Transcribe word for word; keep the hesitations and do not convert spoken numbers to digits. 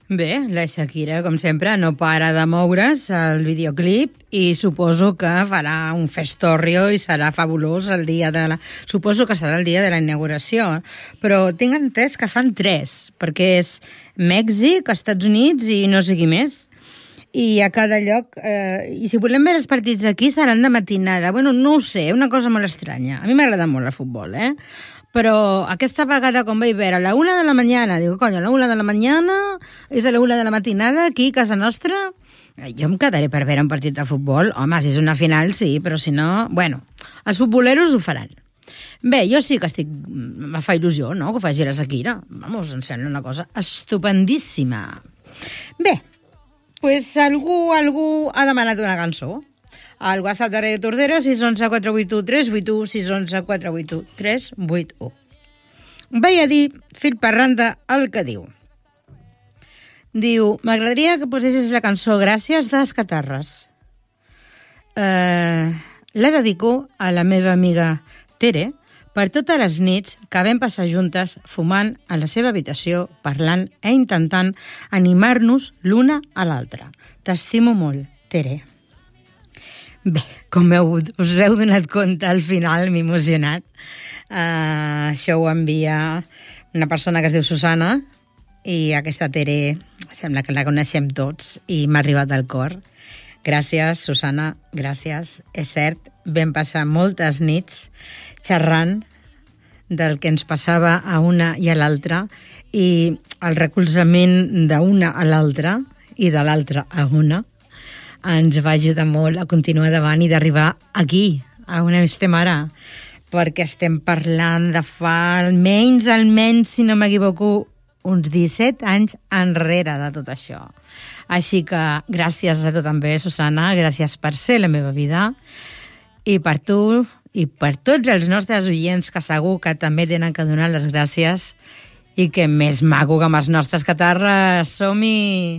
Bé, la Shakira, com sempre, no para de moure's al videoclip i suposo que farà un festorrio i serà fabulós el dia de la... Suposo que serà el dia de la inauguració, però tinc entès que fan tres, perquè és Mèxic, Estats Units i no sé qui més. I a cada lloc... Eh, I si volem veure els partits aquí seran de matinada. Bueno, no ho sé, una cosa molt estranya. A mi m'agrada molt el futbol, eh? Però aquesta vegada, com vaig veure, a la una de la mañana, digo, coño, a la una de la mañana, és a la una de la matinada, aquí, a casa nostra, jo em quedaré per veure un partit de futbol. Home, si és una final, sí, però si no... Bueno, els futboleros ho faran. Bé, jo sí que estic... Me fa il·lusió, no?, que ho faci la Shakira. Vamos, em sembla una cosa estupendíssima. Bé, pues algú, algú ha demanat una cançó. Al WhatsApp de Radio Tordera, sis onze quatre vuit u tres vuit u, sis onze quatre vuit u tres vuit u. Vaig a dir, fil per randa, el que diu. Diu, m'agradaria que posessis la cançó Gràcies dels Catarres. Eh, la dedico a la meva amiga Tere per totes les nits que vam passar juntes fumant a la seva habitació, parlant e intentant animar-nos l'una a l'altra. T'estimo molt, Tere. Bé, com heu, us heu donat compte, al final m'he emocionat. Uh, això ho envia una persona que es diu Susana i aquesta Tere sembla que la coneixem tots i m'ha arribat al cor. Gràcies, Susana, gràcies. És cert, vam passar moltes nits xerrant del que ens passava a una i a l'altra i el recolzament d'una a l'altra i de l'altra a una ens va ajudar molt a continuar davant i d'arribar aquí, a on estem ara, perquè estem parlant de fa almenys, almenys, si no m'equivoco, uns disset anys enrere de tot això. Així que gràcies a tu també, Susana, gràcies per ser la meva vida, i per tu i per tots els nostres oients que segur que també tenen que donar les gràcies i que més maco que amb els nostres catarres. Som-hi!